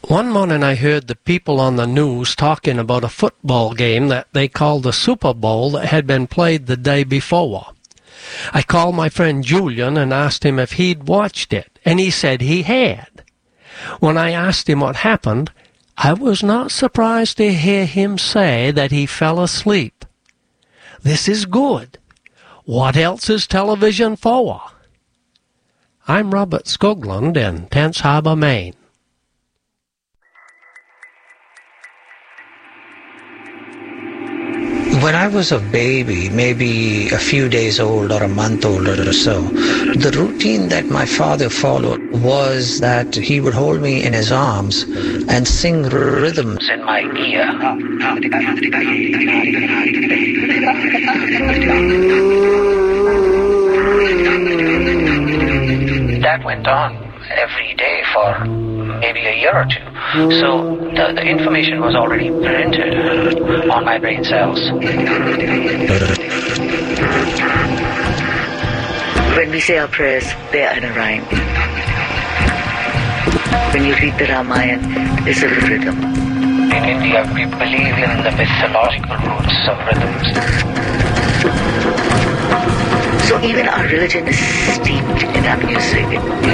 One morning I heard the people on the news talking about a football game that they called the Super Bowl that had been played the day before. I called my friend Julian and asked him if he'd watched it, and he said he had. When I asked him what happened, I was not surprised to hear him say that he fell asleep. This is good. What else is television for? I'm Robert Skoglund in Tense Harbor, Maine. When I was a baby, maybe a few days old or a month old or so, the routine that my father followed was that he would hold me in his arms and sing rhythms in my ear. That went on every day for maybe a year or two. So the information was already printed on my brain cells. When we say our prayers, they are in a rhyme. When you read the Ramayana, it's a rhythm. In India, we believe in the mythological roots of rhythms. So even our religion is steeped in our music.